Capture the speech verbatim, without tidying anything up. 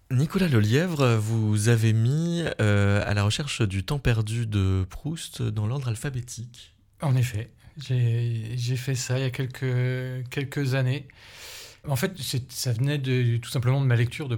Nicolas Lelièvre, vous avez mis euh, à la recherche du temps perdu de Proust dans l'ordre alphabétique. En effet, j'ai, j'ai fait ça il y a quelques, quelques années. En fait, c'est- ça venait de, tout simplement de ma lecture de